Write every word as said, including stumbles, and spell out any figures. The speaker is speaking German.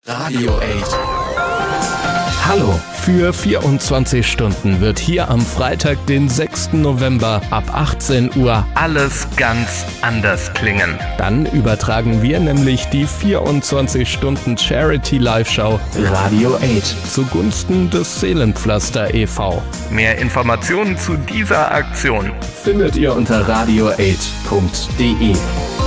Radio acht. Hallo, für vierundzwanzig Stunden wird hier am Freitag, den sechsten November ab achtzehn Uhr alles ganz anders klingen. Dann übertragen wir nämlich die vierundzwanzig Stunden Charity Live-Show Radio acht zugunsten des Seelenpflaster e V Mehr Informationen zu dieser Aktion findet ihr unter radio acht punkt de.